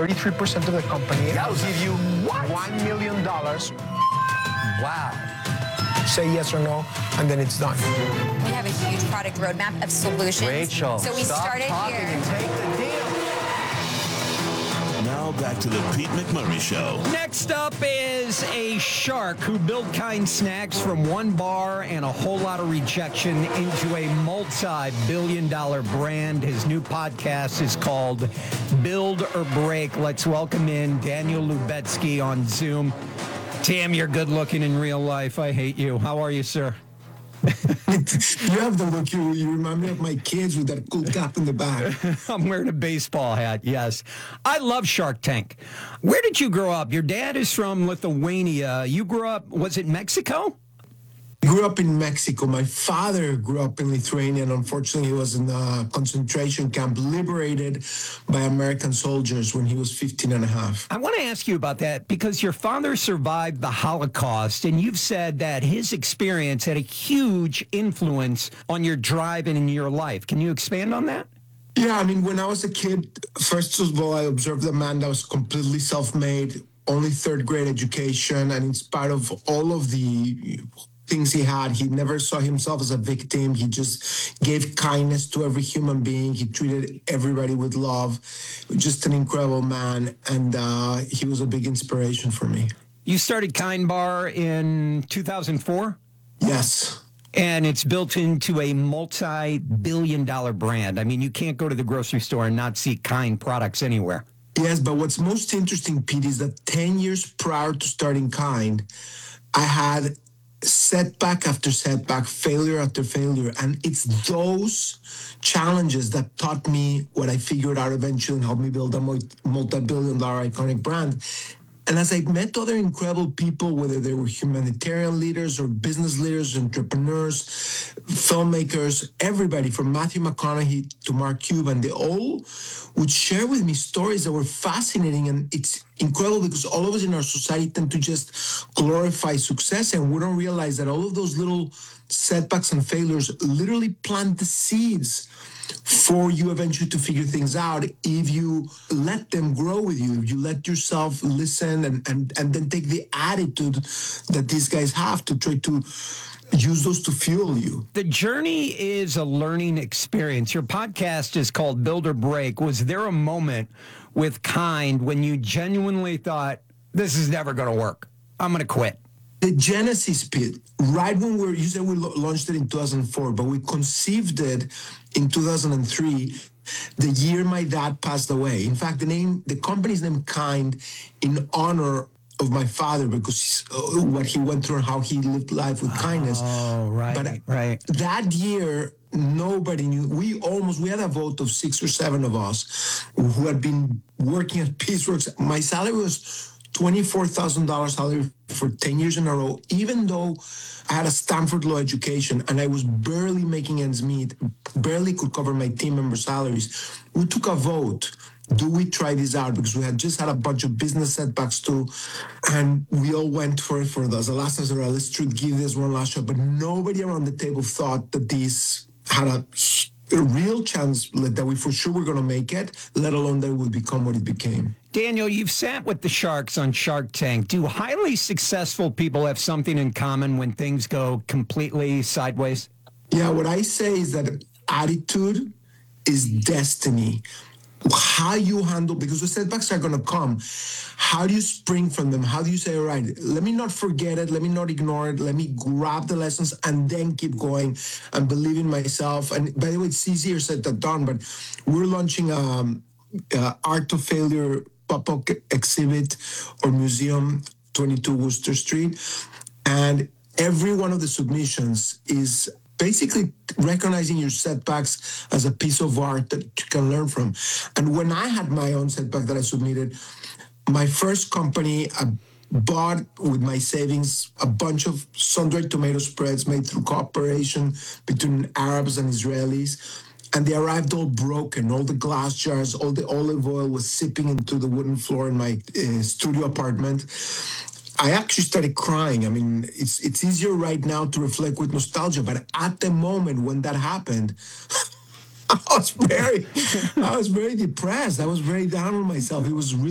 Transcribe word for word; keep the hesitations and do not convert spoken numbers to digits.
thirty-three percent of the company. That'll give you what? one million dollars. Wow. Say yes or no, and then it's done. We have a huge product roadmap of solutions. Rachel, so we stop started talking here. and take the deal. Now back to the Pete McMurray Show. Next up is a shark who built Kind Snacks from one bar and a whole lot of rejection into a multi-billion dollar brand. His new podcast is called Build or Break. Let's welcome in Daniel Lubetzky on Zoom. Tim, you're good looking in real life. I hate you. How are you, sir? You have the look. You, you remind me of my kids with that cool cap in the back. I'm wearing a baseball hat, yes. I love Shark Tank. Where did you grow up? Your dad is from Lithuania. You grew up, was it Mexico? I grew up in Mexico. My father grew up in Lithuania, and unfortunately, he was in a concentration camp liberated by American soldiers when he was fifteen and a half. I want to ask you about that because your father survived the Holocaust, and you've said that his experience had a huge influence on your drive and in your life. Can you expand on that? Yeah, I mean, when I was a kid, first of all, I observed a man that was completely self-made, only third grade education, and in spite of all of the things he had, he never saw himself as a victim. He just gave kindness to every human being. He treated everybody with love. Just an incredible man, and uh, he was a big inspiration for me. You started Kind Bar in two thousand four? Yes. And it's built into a multi-billion dollar brand. I mean, you can't go to the grocery store and not see Kind products anywhere. Yes, but what's most interesting, Pete, is that ten years prior to starting Kind, I had setback after setback, failure after failure. And it's those challenges that taught me what I figured out eventually and helped me build a multi-billion dollar iconic brand. And as I met other incredible people, whether they were humanitarian leaders or business leaders, entrepreneurs, filmmakers, everybody from Matthew McConaughey to Mark Cuban, they all would share with me stories that were fascinating. And it's incredible because all of us in our society tend to just glorify success, and we don't realize that all of those little setbacks and failures literally plant the seeds for you eventually to figure things out if you let them grow with you, if you let yourself listen and, and, and then take the attitude that these guys have to try to use those to fuel you. The journey is a learning experience. Your podcast is called Build or Break. Was there a moment with Kind when you genuinely thought, this is never going to work, I'm going to quit? The Genesis Pit, right when we were, you said we launched it in two thousand four, but we conceived it in two thousand three, the year my dad passed away. In fact, the name, the company's named Kind in honor of my father because uh, what he went through and how he lived life with kindness. Oh, right, but right. That year, nobody knew. We almost, we had a vote of six or seven of us who had been working at Peaceworks. My salary was twenty-four thousand dollars salary for ten years in a row, even though I had a Stanford Law education and I was barely making ends meet, barely could cover my team member salaries. We took a vote. Do we try this out? Because we had just had a bunch of business setbacks too, and we all went for it for those. The last time, right, let's try to give this one last shot. But nobody around the table thought that this had a, a real chance that we for sure were going to make it, let alone that it would become what it became. Daniel, you've sat with the sharks on Shark Tank. Do highly successful people have something in common when things go completely sideways? Yeah, what I say is that attitude is destiny. How you handle, because the setbacks are going to come. How do you spring from them? How do you say, all right, let me not forget it. Let me not ignore it. Let me grab the lessons and then keep going and believe in myself. And by the way, it's easier said than done, but we're launching um, uh, Art of Failure pop-up exhibit or museum, twenty-two Worcester Street. And every one of the submissions is basically recognizing your setbacks as a piece of art that you can learn from. And when I had my own setback that I submitted, my first company, I bought with my savings a bunch of sun-dried tomato spreads made through cooperation between Arabs and Israelis. And they arrived all broken, all the glass jars, all the olive oil was sipping into the wooden floor in my uh, studio apartment. I actually started crying. I mean, it's it's easier right now to reflect with nostalgia, but at the moment when that happened, I was very, I was very depressed. I was very down on myself. It was really